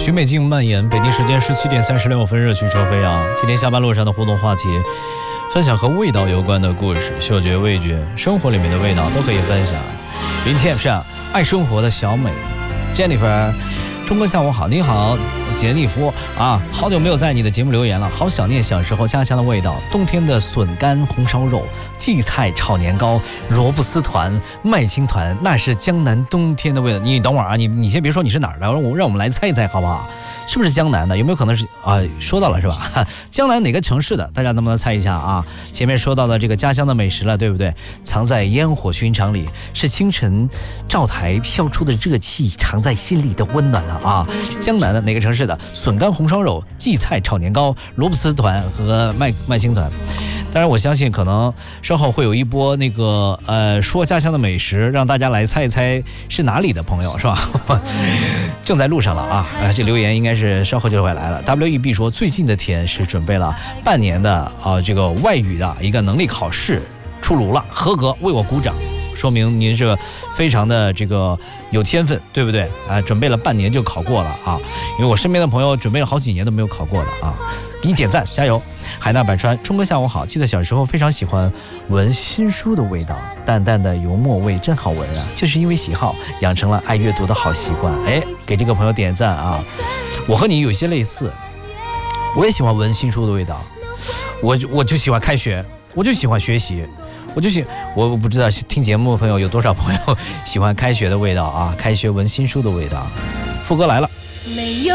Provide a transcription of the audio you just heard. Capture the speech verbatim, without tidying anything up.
徐美静蔓延，北京时间十七点三十六分，热曲车飞扬。今天下班路上的互动话题，分享和味道有关的故事，嗅觉、味觉，生活里面的味道都可以分享。云天上爱生活的小美 Jennifer， 钟哥下午好，你好，杰尼夫啊，好久没有在你的节目留言了，好想念小时候家乡的味道，冬天的笋干红烧肉、荠菜炒年糕、萝卜丝团、麦青团，那是江南冬天的味道。你等会儿啊，你你先别说你是哪儿的，让我让我们来猜一猜好不好？是不是江南的？有没有可能是啊？说到了是吧？江南哪个城市的？大家能不能猜一下啊？前面说到的这个家乡的美食了，对不对？藏在烟火熏肠里，是清晨灶台飘出的热气，藏在心里的温暖了啊！江南的哪个城市的？笋干红烧肉、荠菜炒年糕、萝卜丝团和麦麦青团。当然我相信可能稍后会有一波那个呃说家乡的美食，让大家来猜一猜是哪里的朋友，是吧？正在路上了啊！呃，这留言应该是稍后就会来了。W E B 说最近的甜是准备了半年的啊、呃、这个外语的一个能力考试出炉了，合格，为我鼓掌。说明您是非常的这个有天分，对不对啊？准备了半年就考过了啊！因为我身边的朋友准备了好几年都没有考过的啊，给你点赞，加油！海纳百川，钟哥下午好。记得小时候非常喜欢闻新书的味道，淡淡的油墨味真好闻啊！就是因为喜好，养成了爱阅读的好习惯。哎，给这个朋友点赞啊！我和你有些类似，我也喜欢闻新书的味道，我我就喜欢开学，我就喜欢学习。我就喜，我不知道听节目的朋友有多少朋友喜欢开学的味道啊，开学闻新书的味道。副歌来了。